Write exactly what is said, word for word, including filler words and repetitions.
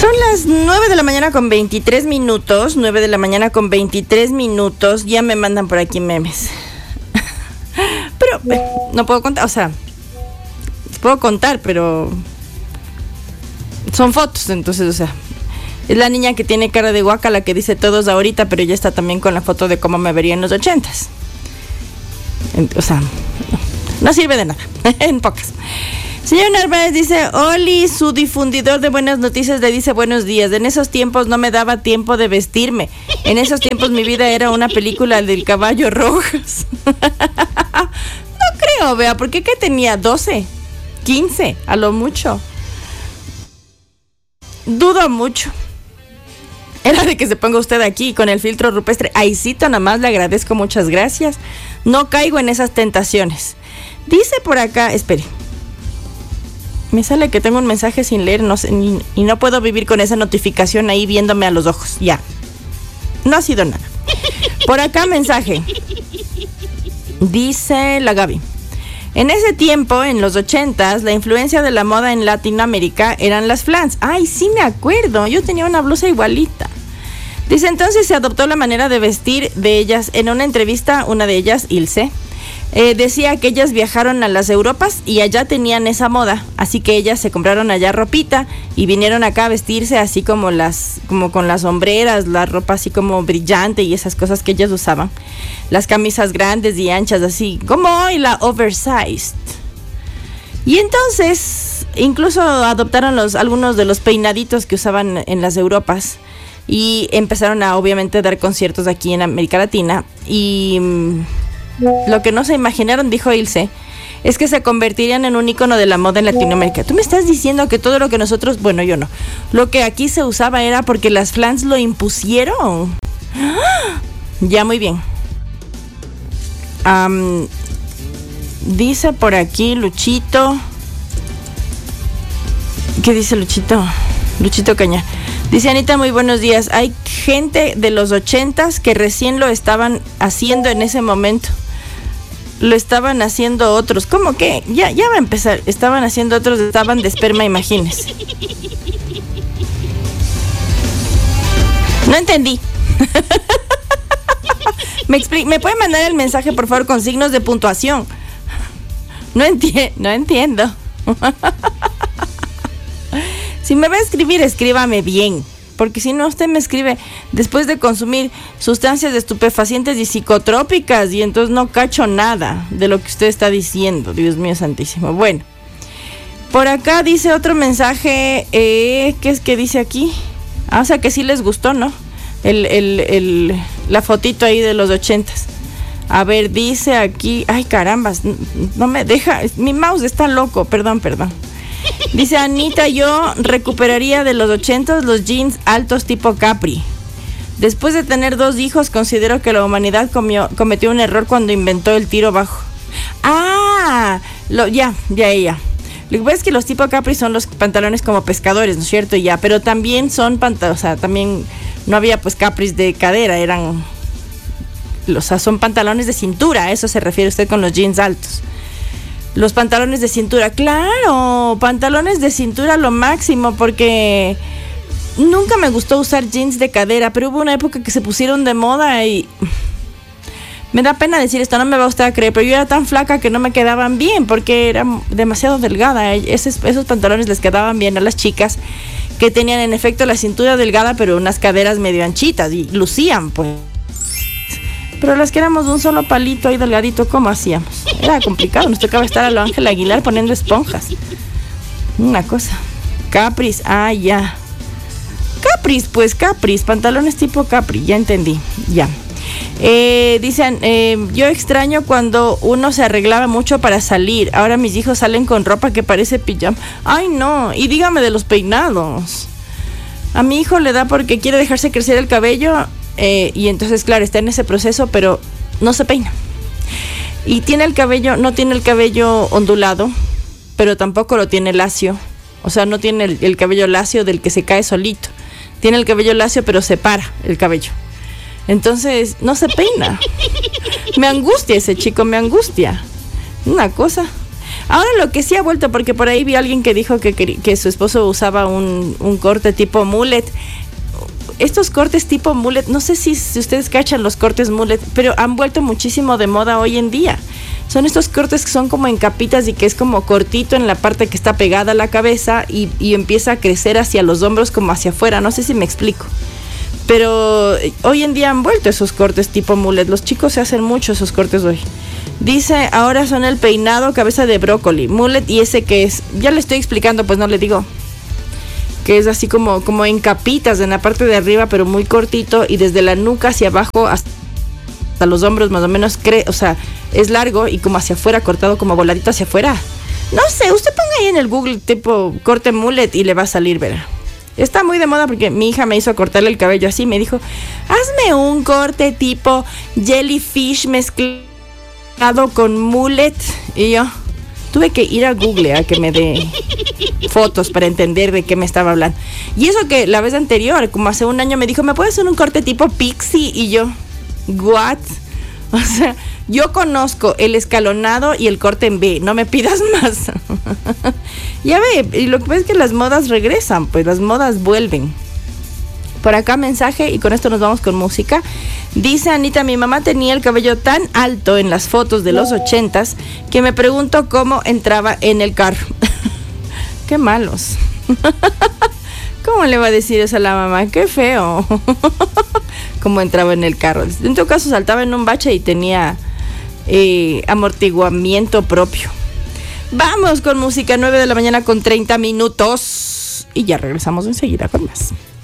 Son las nueve de la mañana con veintitrés minutos, nueve de la mañana con veintitrés minutos, ya me mandan por aquí memes. Pero eh, no puedo contar, o sea, puedo contar, pero son fotos, entonces, o sea, es la niña que tiene cara de guaca, la que dice todos ahorita, pero ella está también con la foto de cómo me vería en los ochentas. O sea, no sirve de nada, en pocas. Señor Narváez dice, Oli, su difundidor de buenas noticias le dice buenos días. En esos tiempos no me daba tiempo de vestirme. En esos tiempos mi vida era una película del caballo Rojas. No creo, vea, porque ¿qué tenía? doce, quince, a lo mucho. Dudo mucho. Era de que se ponga usted aquí con el filtro rupestre. Aisito, nada más le agradezco, muchas gracias. No caigo en esas tentaciones. Dice por acá, espere. Me sale que tengo un mensaje sin leer, no sé, ni, y no puedo vivir con esa notificación ahí viéndome a los ojos. Ya. No ha sido nada. Por acá mensaje. Dice la Gaby. En ese tiempo, en los ochentas, la influencia de la moda en Latinoamérica eran las flans. Ay, sí me acuerdo. Yo tenía una blusa igualita. Dice, entonces se adoptó la manera de vestir de ellas. En una entrevista, una de ellas, Ilse, Eh, decía que ellas viajaron a las Europas y allá tenían esa moda, así que ellas se compraron allá ropita y vinieron acá a vestirse así como las, como con las sombreras, la ropa así como brillante y esas cosas que ellas usaban, las camisas grandes y anchas así, como hoy la oversized. Y entonces incluso adoptaron los, algunos de los peinaditos que usaban en las Europas y empezaron a obviamente dar conciertos aquí en América Latina y lo que no se imaginaron, dijo Ilse, es que se convertirían en un ícono de la moda en Latinoamérica. Tú me estás diciendo que todo lo que nosotros, bueno, yo no, lo que aquí se usaba era porque las flans lo impusieron. ¡Ah! Ya, muy bien. Um, dice por aquí Luchito. ¿Qué dice Luchito? Luchito Caña. Dice Anita, muy buenos días. Hay gente de los ochentas que recién lo estaban haciendo en ese momento. Lo estaban haciendo otros. ¿Cómo que? Ya, ya va a empezar. Estaban haciendo otros, estaban de esperma, imagínense. No entendí. ¿Me, expli- ¿Me puede mandar el mensaje, por favor, con signos de puntuación? No, enti- no entiendo. Si me va a escribir, escríbame bien. Porque si no, usted me escribe después de consumir sustancias estupefacientes y psicotrópicas y entonces no cacho nada de lo que usted está diciendo. Dios mío santísimo. Bueno, por acá dice otro mensaje. Eh, ¿Qué es que dice aquí? Ah, o sea que sí les gustó, ¿no? El, el, el, la fotito ahí de los ochentas. A ver, dice aquí. Ay, carambas, no me deja. Mi mouse está loco, perdón, perdón. Dice Anita, yo recuperaría de los ochentas los jeans altos tipo Capri. Después de tener dos hijos, considero que la humanidad comió, cometió un error cuando inventó el tiro bajo. Ah, lo, ya, ya, ya. Lo que pasa es que los tipo Capri son los pantalones como pescadores, ¿no es cierto? Ya, pero también son pantalones, o sea, también no había pues Capris de cadera, eran, o sea, son pantalones de cintura, a eso se refiere usted con los jeans altos. Los pantalones de cintura, claro, pantalones de cintura lo máximo, porque nunca me gustó usar jeans de cadera, pero hubo una época que se pusieron de moda y me da pena decir esto, no me va usted a creer, pero yo era tan flaca que no me quedaban bien, porque era demasiado delgada. Esos, esos pantalones les quedaban bien a las chicas que tenían en efecto la cintura delgada, pero unas caderas medio anchitas y lucían, pues. Pero las que éramos de un solo palito ahí delgadito, ¿cómo hacíamos? Era complicado, nos tocaba estar a lo Ángel Aguilar poniendo esponjas. Una cosa. Capris, ah, ya. Capris, pues Capris, pantalones tipo Capri, ya entendí, ya. Eh, dicen, eh, yo extraño cuando uno se arreglaba mucho para salir. Ahora mis hijos salen con ropa que parece pijama. Ay, no, y dígame de los peinados. A mi hijo le da porque quiere dejarse crecer el cabello. Eh, y entonces, claro, está en ese proceso, pero no se peina. Y tiene el cabello, no tiene el cabello ondulado, pero tampoco lo tiene lacio. O sea, no tiene el, el cabello lacio del que se cae solito. Tiene el cabello lacio, pero se para el cabello. Entonces, no se peina. Me angustia ese chico, me angustia. Una cosa. Ahora lo que sí ha vuelto, porque por ahí vi a alguien que dijo que, que, que su esposo usaba un, un corte tipo mullet. Estos cortes tipo mullet, no sé si, si ustedes cachan los cortes mullet, pero han vuelto muchísimo de moda hoy en día. Son estos cortes que son como en capitas y que es como cortito en la parte que está pegada a la cabeza y, y empieza a crecer hacia los hombros como hacia afuera. No sé si me explico. Pero hoy en día han vuelto esos cortes tipo mullet. Los chicos se hacen mucho esos cortes hoy. Dice, ahora son el peinado cabeza de brócoli, mullet, y ese que es, ya le estoy explicando, pues no le digo. Que es así como, como en capitas en la parte de arriba, pero muy cortito, y desde la nuca hacia abajo hasta los hombros más o menos, cre- o sea, es largo y como hacia afuera, cortado como voladito hacia afuera. No sé, usted ponga ahí en el Google tipo corte mullet y le va a salir, verá. Está muy de moda porque mi hija me hizo cortarle el cabello así, me dijo, hazme un corte tipo jellyfish mezclado con mullet, y yo tuve que ir a Google a que me dé fotos para entender de qué me estaba hablando. Y eso que la vez anterior, como hace un año, me dijo, ¿me puedes hacer un corte tipo pixie? Y yo, ¿what? O sea, yo conozco el escalonado y el corte en B, no me pidas más. Ya ve, y lo que pasa es que las modas regresan, pues las modas vuelven. Por acá mensaje, y con esto nos vamos con música. Dice Anita, mi mamá tenía el cabello tan alto en las fotos de los ochentas que me pregunto cómo entraba en el carro. Qué malos. ¿Cómo le va a decir eso a la mamá? Qué feo. Cómo entraba en el carro. En todo caso saltaba en un bache y tenía eh, amortiguamiento propio. Vamos con música, nueve de la mañana con treinta minutos. Y ya regresamos enseguida con más.